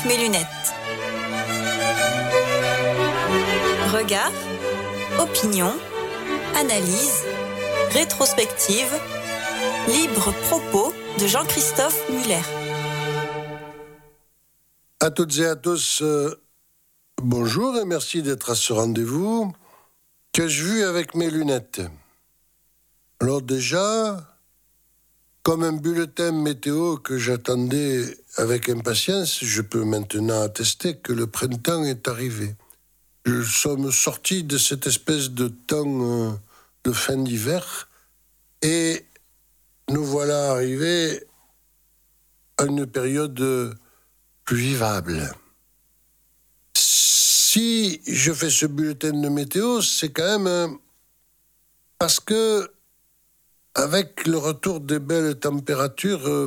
mes lunettes. Regard, opinion, analyse, rétrospective, libre propos de Jean-Christophe Muller. À toutes et à tous, bonjour et merci d'être à ce rendez-vous. Qu'ai-je vu avec mes lunettes? Alors déjà, comme un bulletin météo que j'attendais avec impatience, je peux maintenant attester que le printemps est arrivé. Nous sommes sortis de cette espèce de temps de fin d'hiver et nous voilà arrivés à une période plus vivable. Si je fais ce bulletin de météo, c'est quand même parce que avec le retour des belles températures,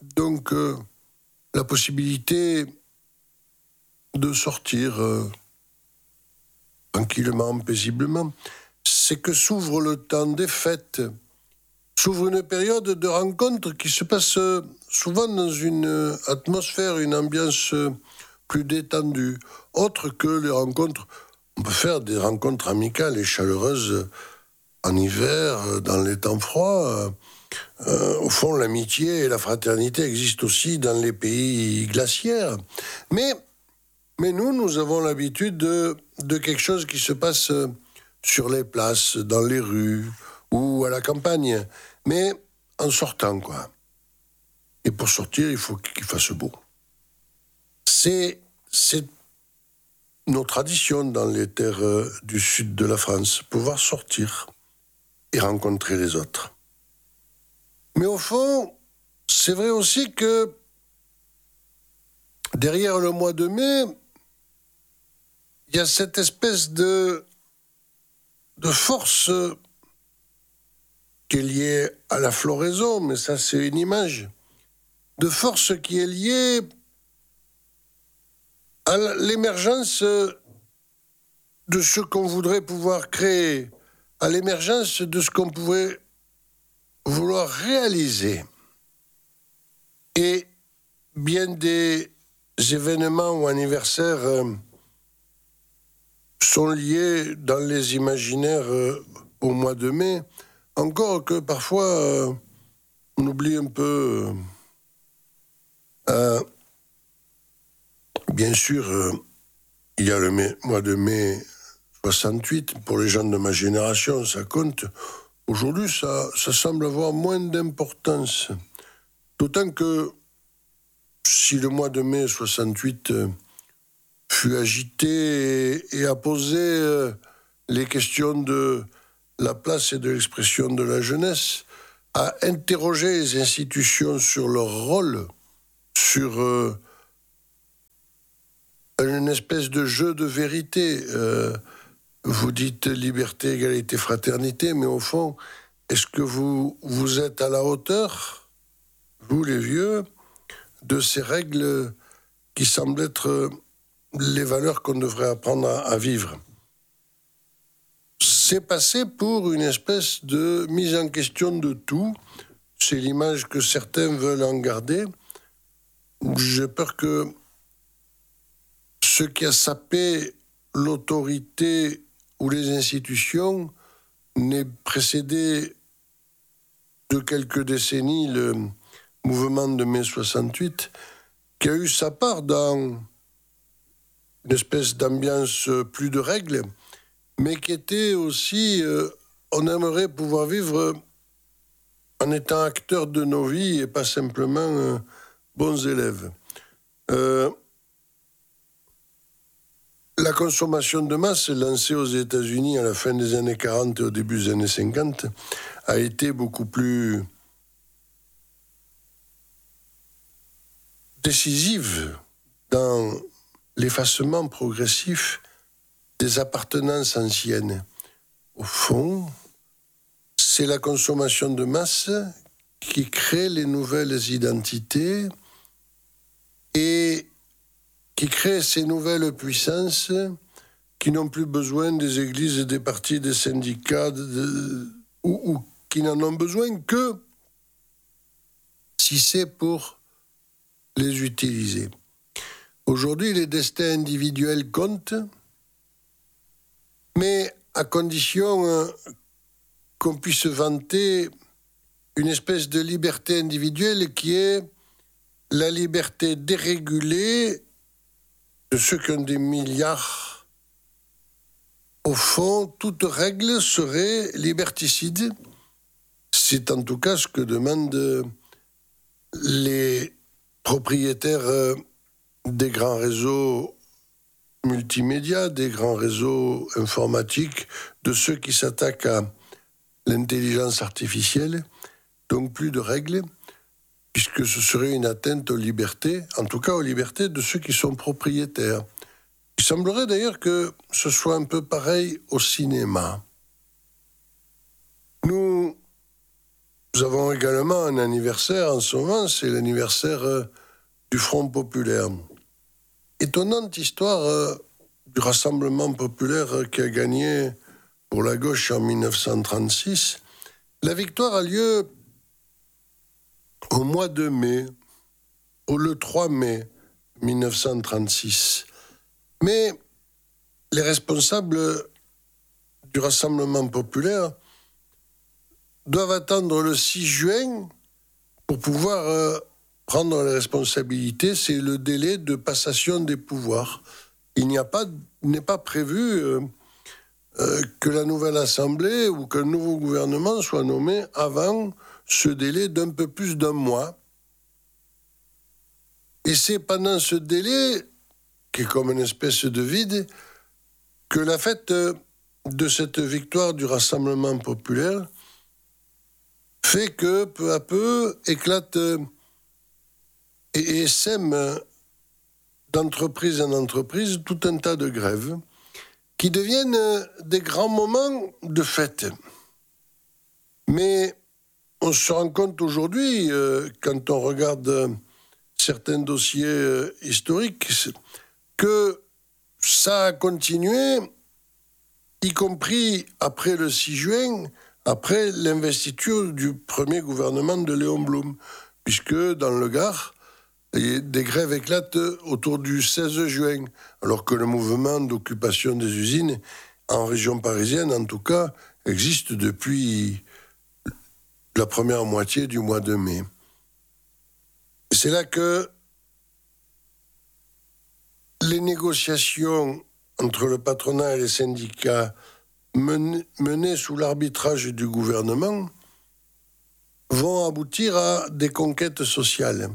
la possibilité de sortir tranquillement, paisiblement, c'est que s'ouvre le temps des fêtes, s'ouvre une période de rencontres qui se passe souvent dans une atmosphère, une ambiance plus détendue, autre que les rencontres. On peut faire des rencontres amicales et chaleureuses en hiver, dans les temps froids. Au fond, l'amitié et la fraternité existent aussi dans les pays glaciaires. Mais nous avons l'habitude de quelque chose qui se passe sur les places, dans les rues ou à la campagne. Mais en sortant, quoi. Et pour sortir, il faut qu'il fasse beau. C'est nos traditions dans les terres du sud de la France, pouvoir sortir et rencontrer les autres. Mais au fond, c'est vrai aussi que derrière le mois de mai, il y a cette espèce de force qui est liée à la floraison, mais ça c'est une image, de force qui est liée à l'émergence de ce qu'on voudrait pouvoir créer, à l'émergence de ce qu'on pourrait vouloir réaliser. Et bien des événements ou anniversaires sont liés dans les imaginaires au mois de mai, encore que parfois on oublie un peu. Bien sûr, il y a le mois de mai 68, pour les gens de ma génération, ça compte. Aujourd'hui, ça semble avoir moins d'importance. D'autant que si le mois de mai 68 fut agité et a posé les questions de la place et de l'expression de la jeunesse, a interrogé les institutions sur leur rôle, sur une espèce de jeu de vérité. Vous dites liberté, égalité, fraternité, mais au fond, est-ce que vous êtes à la hauteur, vous les vieux, de ces règles qui semblent être les valeurs qu'on devrait apprendre à vivre? C'est passé pour une espèce de mise en question de tout. C'est l'image que certains veulent en garder. J'ai peur que ce qui a sapé l'autorité ou les institutions n'ait précédé de quelques décennies le mouvement de mai 68, qui a eu sa part dans une espèce d'ambiance plus de règles, mais qui était aussi, on aimerait pouvoir vivre en étant acteurs de nos vies et pas simplement bons élèves. La consommation de masse, lancée aux États-Unis à la fin des années 40 et au début des années 50, a été beaucoup plus décisive dans l'effacement progressif des appartenances anciennes. Au fond, c'est la consommation de masse qui crée les nouvelles identités et qui crée ces nouvelles puissances qui n'ont plus besoin des églises, des partis, des syndicats, ou qui n'en ont besoin que si c'est pour les utiliser. Aujourd'hui, les destins individuels comptent, mais à condition qu'on puisse vanter une espèce de liberté individuelle qui est la liberté dérégulée de ceux qui ont des milliards. Au fond, toute règle serait liberticide. C'est en tout cas ce que demandent les propriétaires des grands réseaux multimédia, des grands réseaux informatiques, de ceux qui s'attaquent à l'intelligence artificielle. Donc plus de règles, puisque ce serait une atteinte aux libertés, en tout cas aux libertés de ceux qui sont propriétaires. Il semblerait d'ailleurs que ce soit un peu pareil au cinéma. Nous avons également un anniversaire en ce moment, c'est l'anniversaire du Front populaire. Étonnante histoire du Rassemblement populaire qui a gagné pour la gauche en 1936. La victoire a lieu au mois de mai, le 3 mai 1936. Mais les responsables du Rassemblement populaire doivent attendre le 6 juin pour pouvoir prendre les responsabilités. C'est le délai de passation des pouvoirs. Il n'est pas prévu que la nouvelle Assemblée ou qu'un nouveau gouvernement soit nommé avant ce délai d'un peu plus d'un mois. Et c'est pendant ce délai, qui est comme une espèce de vide, que la fête de cette victoire du Rassemblement populaire fait que, peu à peu, éclate et sème d'entreprise en entreprise tout un tas de grèves qui deviennent des grands moments de fête. Mais on se rend compte aujourd'hui, quand on regarde certains dossiers historiques, que ça a continué, y compris après le 6 juin, après l'investiture du premier gouvernement de Léon Blum, puisque dans le Gard, des grèves éclatent autour du 16 juin, alors que le mouvement d'occupation des usines, en région parisienne en tout cas, existe depuis la première moitié du mois de mai. C'est là que les négociations entre le patronat et les syndicats menées sous l'arbitrage du gouvernement vont aboutir à des conquêtes sociales.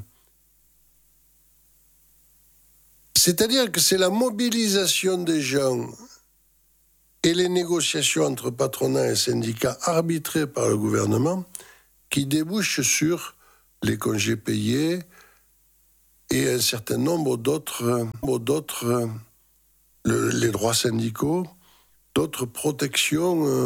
C'est-à-dire que c'est la mobilisation des gens et les négociations entre patronat et syndicats arbitrées par le gouvernement qui débouchent sur les congés payés et un certain nombre d'autres les droits syndicaux, d'autres protections